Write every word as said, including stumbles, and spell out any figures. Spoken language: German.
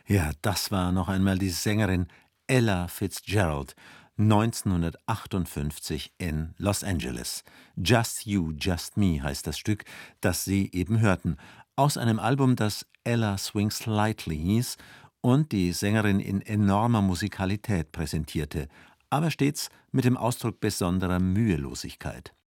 Ja, das war noch einmal die Sängerin Ella Fitzgerald, neunzehnhundertachtundfünfzig in Los Angeles. „Just You, Just Me" heißt das Stück, das Sie eben hörten, aus einem Album, das „Ella Swings Lightly" hieß und die Sängerin in enormer Musikalität präsentierte, aber stets mit dem Ausdruck besonderer Mühelosigkeit.